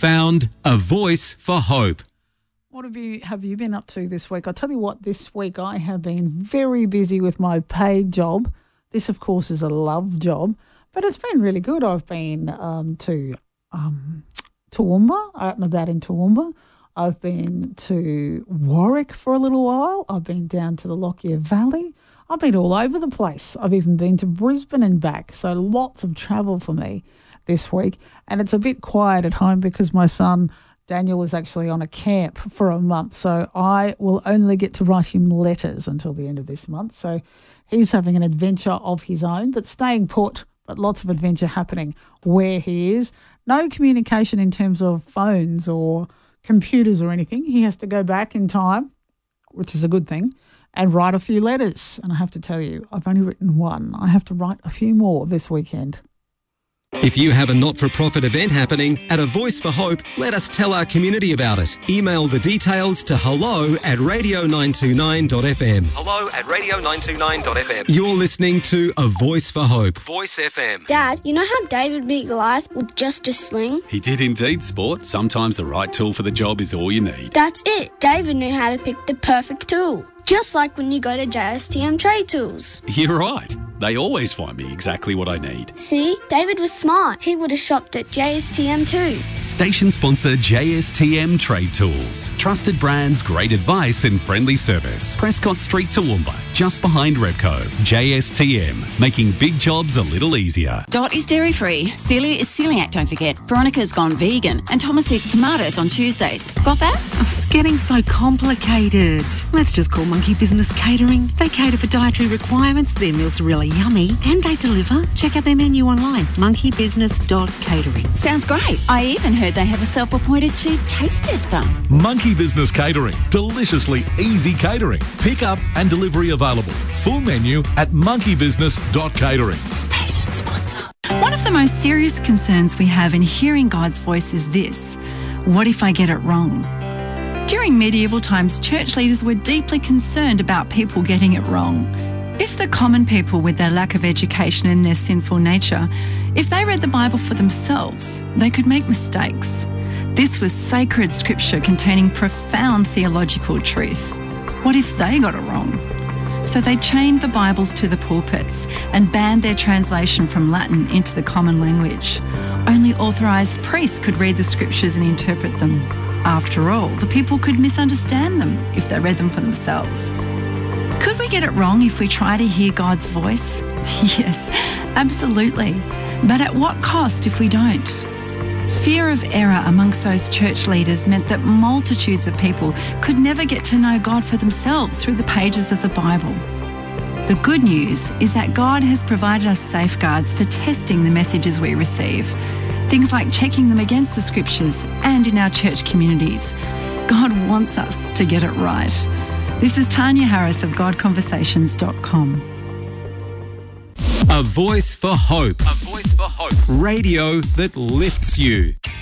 found a voice for hope. What have you been up to this week? I'll tell you what, this week I have been very busy with my paid job. This, of course, is a love job, but it's been really good. I've been to Toowoomba, out and about in Toowoomba. I've been to Warwick for a little while. I've been down to the Lockyer Valley. I've been all over the place. I've even been to Brisbane and back. So lots of travel for me this week. And it's a bit quiet at home because my son Daniel is actually on a camp for a month. So I will only get to write him letters until the end of this month. So he's having an adventure of his own, but staying put, but lots of adventure happening where he is. No communication in terms of phones or computers or anything. He has to go back in time, which is a good thing, and write a few letters. And I have to tell you, I've only written one. I have to write a few more this weekend. If you have a not-for-profit event happening at A Voice for Hope, let us tell our community about it. Email the details to hello@radio929.fm. hello@radio929.fm. You're listening to A Voice for Hope. Voice FM. Dad, you know how David beat Goliath with just a sling? He did indeed, Sport. Sometimes the right tool for the job is all you need. That's it. David knew how to pick the perfect tool. Just like when you go to JSTM Trade Tools. You're right. They always find me exactly what I need. See? David was smart. He would have shopped at JSTM too. Station sponsor JSTM Trade Tools. Trusted brands, great advice and friendly service. Prescott Street, Toowoomba, just behind Repco. JSTM, making big jobs a little easier. Dot is dairy-free. Celia is celiac, don't forget. Veronica's gone vegan. And Thomas eats tomatoes on Tuesdays. Got that? It's getting so complicated. Let's just call Monkey Business Catering. They cater for dietary requirements. Their meals are really yummy and they deliver. Check out their menu online, monkeybusiness.catering. Sounds great. I even heard they have a self-appointed chief taste tester. Monkey Business Catering. Deliciously easy catering. Pick up and delivery available. Full menu at monkeybusiness.catering. Station sponsor. One of the most serious concerns we have in hearing God's voice is this: what if I get it wrong? During medieval times, church leaders were deeply concerned about people getting it wrong. If the common people, with their lack of education and their sinful nature, if they read the Bible for themselves, they could make mistakes. This was sacred scripture containing profound theological truth. What if they got it wrong? So they chained the Bibles to the pulpits and banned their translation from Latin into the common language. Only authorised priests could read the scriptures and interpret them. After all, the people could misunderstand them if they read them for themselves. Could we get it wrong if we try to hear God's voice? Yes, absolutely. But at what cost if we don't? Fear of error amongst those church leaders meant that multitudes of people could never get to know God for themselves through the pages of the Bible. The good news is that God has provided us safeguards for testing the messages we receive. Things like checking them against the scriptures and in our church communities. God wants us to get it right. This is Tanya Harris of GodConversations.com. A Voice for Hope. A Voice for Hope. Radio that lifts you.